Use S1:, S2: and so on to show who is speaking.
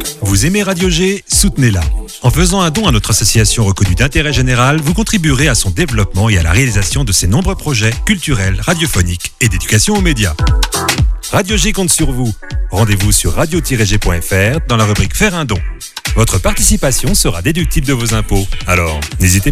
S1: Vous aimez Radio G? Soutenez-la. En faisant un don à notre association reconnue d'intérêt général, vous contribuerez à son développement et à la réalisation de ses nombreux projets culturels, radiophoniques et d'éducation aux médias. Radio G compte sur vous. Rendez-vous sur radio-g.fr dans la rubrique Faire un don. Votre participation sera déductible de vos impôts. Alors, n'hésitez pas.